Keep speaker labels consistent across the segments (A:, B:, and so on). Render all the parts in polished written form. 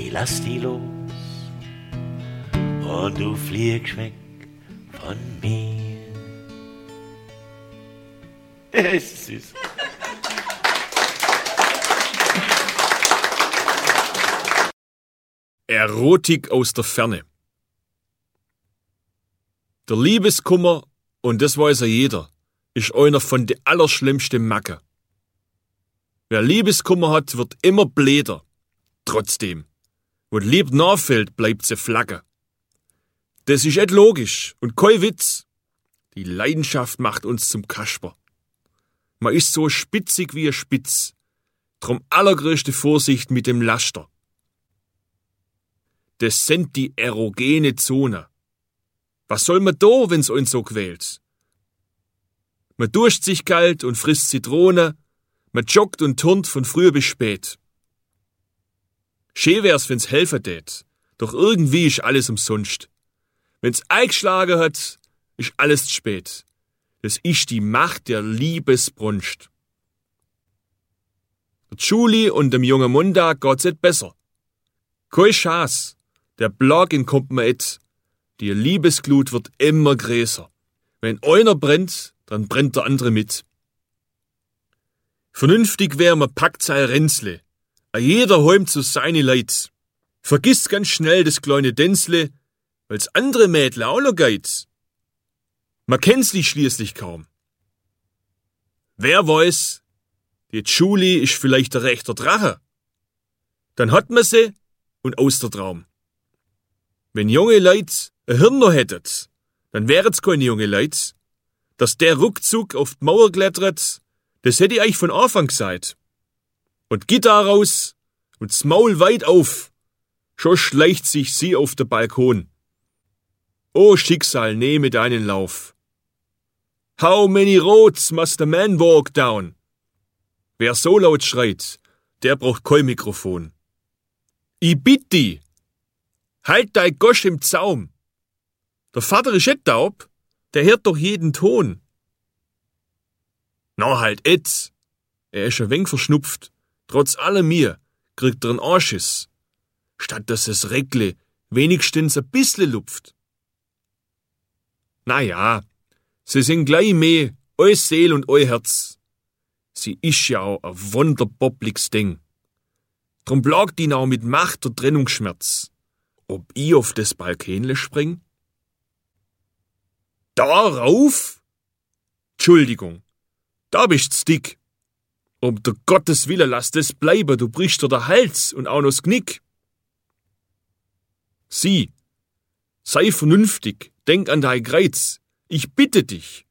A: ich lass die los und du fliegst weg von mir. Ist süß.
B: Erotik aus der Ferne. Der Liebeskummer, und das weiß ja jeder, ist einer von den allerschlimmsten Macke. Wer Liebeskummer hat, wird immer bläder. Trotzdem, wo die Liebe nachfällt, bleibt sie Flagge. Das ist et logisch und kein Witz. Die Leidenschaft macht uns zum Kasper. Man ist so spitzig wie ein Spitz. Drum allergrößte Vorsicht mit dem Laster. Das sind die erogene Zone. Was soll man da, wenn's uns so quält? Man duscht sich kalt und frisst Zitrone, man joggt und turnt von früh bis spät. Schön wär's, wenn's helfen tät, doch irgendwie ist alles umsonst. Wenn's eingeschlagen hat, ist alles zu spät. Das ist die Macht der Liebesbrunst. Der Julie und dem jungen Montag geht's et besser. Kein Schaß, der Blagen kommt mir et. Die Liebesglut wird immer größer. Wenn einer brennt, dann brennt der andere mit. Vernünftig wär, man packt sein Ränzle. A jeder heim zu seine Leid. Vergisst ganz schnell das kleine Dänzle, weil's andere Mädle auch noch geht. Man kennt's die schließlich kaum. Wer weiß, die Julie ist vielleicht der rechter Drache. Dann hat man sie und aus der Traum. Wenn junge Leute ein Hirn noch hättet, dann wären's keine junge Leute. Dass der ruckzuck auf die Mauer klettert, das hätte ich euch von Anfang gesagt. Und Gitarre raus und das Maul weit auf, schon schleicht sich sie auf der Balkon. O Schicksal, nehme deinen Lauf. How many roads must a man walk down? Wer so laut schreit, der braucht kein Mikrofon. Ich bitt die, halt dei Gosch im Zaum. Der Vater ist et taub, der hört doch jeden Ton. Na halt et, er ist ein wenig verschnupft, trotz allem mir kriegt er 'n Anschiss, statt dass es Reckle wenigstens ein bissle lupft. Na ja, sie sind gleich mehr, eu Seel und eu Herz. Sie ist ja auch ein wunderbobliges Ding. Drum plagt ihn auch mit Macht der Trennungsschmerz. Ob ich auf das Balkenle spring? Darauf? Entschuldigung, da bist's dick. Um der Gottes Wille lass das bleiben, du brichst dir der Hals und auch noch das Knick. Sieh, sei vernünftig, denk an dein Greiz, ich bitte dich.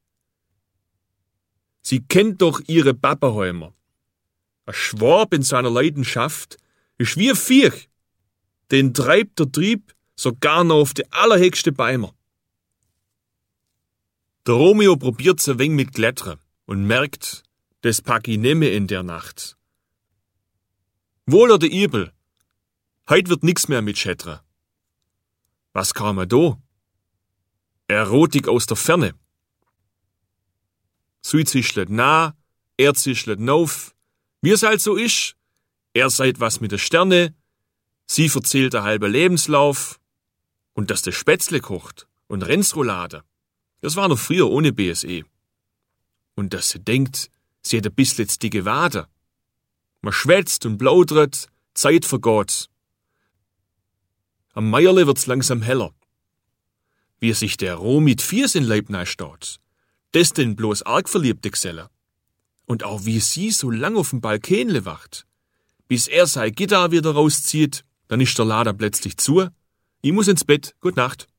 B: Sie kennt doch ihre Papahäumer. Ein Schwab in seiner Leidenschaft ist wie ein Viech. Den treibt der Trieb sogar noch auf die allerhöchste Beimer. Der Romeo probiert's ein wenig mit Klettern und merkt, das pack ich nimmer in der Nacht. Wohl oder übel, heut wird nix mehr mit Schettern. Was kam er da? Erotik aus der Ferne. Sie zischlet nah, er zischlet nauf, wie es halt so ist. Er seid was mit der Sterne, sie erzählt der halbe Lebenslauf und dass der Spätzle kocht und Rennsroulade. Das war noch früher ohne BSE. Und dass sie denkt, sie hätte ein bisschen dicke Wade. Man schwätzt und plaudert, Zeit vergeht. Am Meierle wird's langsam heller. Wie sich der Roh mit Fies in Leib steht, das denn bloß arg verliebte Geselle. Und auch wie sie so lang auf dem Balkenle wacht, bis er sein Gitarre wieder rauszieht, dann ist der Lader plötzlich zu. Ich muss ins Bett, gut Nacht.